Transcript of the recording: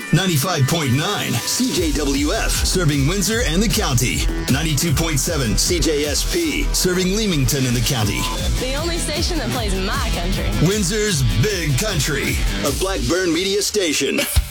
95.9 CJWF, serving Windsor and the county. 92.7 CJSP, serving Leamington and the county. The only station that plays my country. Windsor's Big Country, a Blackburn media station.